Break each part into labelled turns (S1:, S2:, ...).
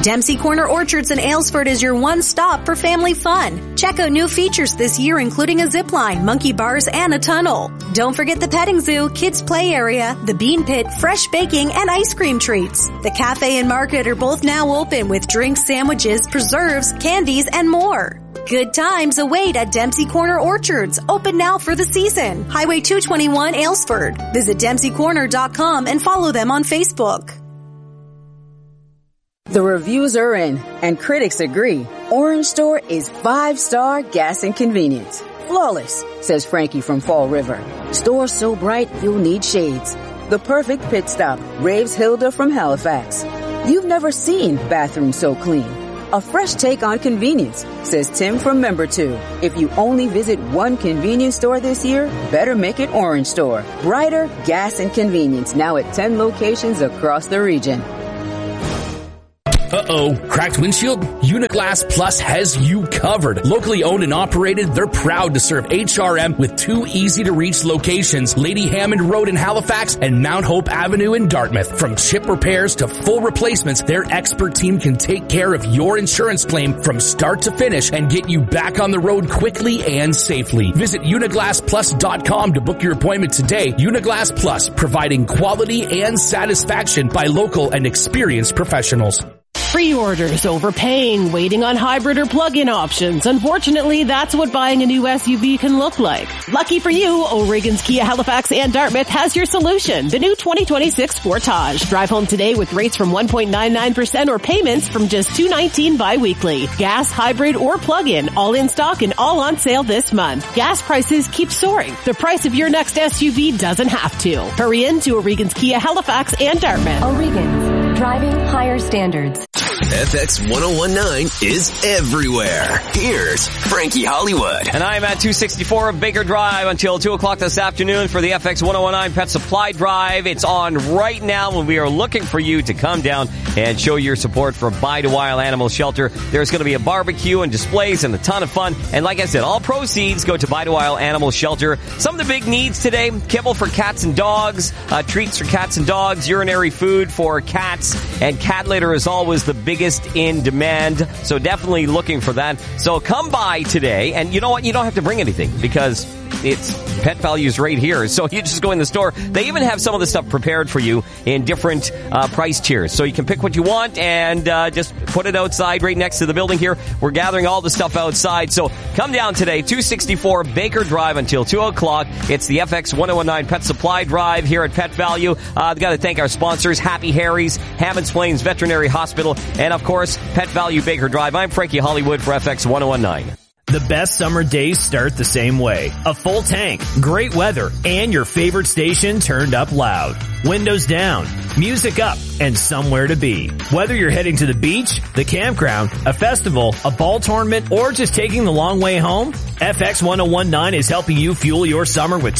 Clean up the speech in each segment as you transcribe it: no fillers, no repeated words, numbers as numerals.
S1: Dempsey Corner Orchards in Aylesford is your one stop for family fun. Check out new features this year, including a zip line, monkey bars, and a tunnel. Don't forget the petting zoo, kids play area, the bean pit, fresh baking, and ice cream treats. The cafe and market are both now open with drinks, sandwiches, preserves, candies, and more. Good times await at Dempsey Corner Orchards, open now for the season. Highway 221 Aylesford. Visit DempseyCorner.com and follow them on Facebook.
S2: The reviews are in, and critics agree. Orange Store is 5-star gas and convenience. Flawless, says Frankie from Fall River. Store so bright you'll need shades. The perfect pit stop, raves Hilda from Halifax. You've never seen bathrooms so clean. A fresh take on convenience, says Tim from Member 2. If you only visit one convenience store this year, better make it Orange Store. Brighter gas and convenience now at 10 locations across the region.
S3: Uh-oh, cracked windshield? Uniglass Plus has you covered. Locally owned and operated, they're proud to serve HRM with 2 easy-to-reach locations, Lady Hammond Road in Halifax and Mount Hope Avenue in Dartmouth. From chip repairs to full replacements, their expert team can take care of your insurance claim from start to finish and get you back on the road quickly and safely. Visit UniglassPlus.com to book your appointment today. Uniglass Plus, providing quality and satisfaction by local and experienced professionals.
S4: Pre-orders, overpaying, waiting on hybrid or plug-in options. Unfortunately, that's what buying a new SUV can look like. Lucky for you, O'Regan's Kia Halifax and Dartmouth has your solution. The new 2026 Sportage. Drive home today with rates from 1.99% or payments from just $219 bi-weekly. Gas, hybrid, or plug-in, all in stock and all on sale this month. Gas prices keep soaring. The price of your next SUV doesn't have to. Hurry in to O'Regan's Kia Halifax and Dartmouth.
S5: O'Regan's, driving higher standards.
S6: FX 1019 is everywhere. Here's Frankie Hollywood.
S7: And I'm at 264 Baker Drive until 2 o'clock this afternoon for the FX 1019 Pet Supply Drive. It's on right now when we are looking for you to come down and show your support for Bide a While Animal Shelter. There's going to be a barbecue and displays and a ton of fun. And like I said, all proceeds go to Bide a While Animal Shelter. Some of the big needs today, kibble for cats and dogs, treats for cats and dogs, urinary food for cats, and cat litter is always the biggest in demand, so definitely looking for that. So come by today, and you know what? You don't have to bring anything because it's Pet Values right here. So you just go in the store. They even have some of the stuff prepared for you in different price tiers. So you can pick what you want and just put it outside right next to the building here. We're gathering all the stuff outside. So come down today, 264 Baker Drive until 2 o'clock. It's the FX 1019 Pet Supply Drive here at Pet Value. I've got to thank our sponsors, Happy Harry's, Hammonds Plains Veterinary Hospital, and of course, Pet Value Baker Drive. I'm Frankie Hollywood for FX 1019.
S8: The best summer days start the same way. A full tank, great weather, and your favorite station turned up loud. Windows down, music up, and somewhere to be. Whether you're heading to the beach, the campground, a festival, a ball tournament, or just taking the long way home, FX 1019 is helping you fuel your summer with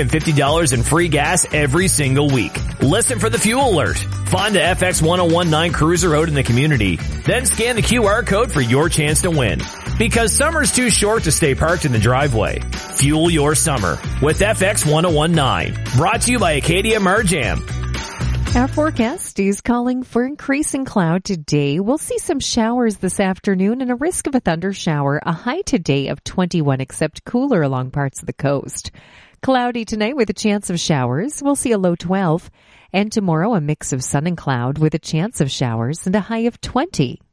S8: $250 in free gas every single week. Listen for the fuel alert. Find the FX 1019 cruiser out in the community. Then scan the QR code for your chance to win. Because summer's too short to stay parked in the driveway. Fuel your summer with FX 1019. Brought to you by Acadia Marjam.
S9: Our forecast is calling for increasing cloud today. We'll see some showers this afternoon and a risk of a thunder shower. A high today of 21, except cooler along parts of the coast. Cloudy tonight with a chance of showers. We'll see a low 12. And tomorrow a mix of sun and cloud with a chance of showers and a high of 20.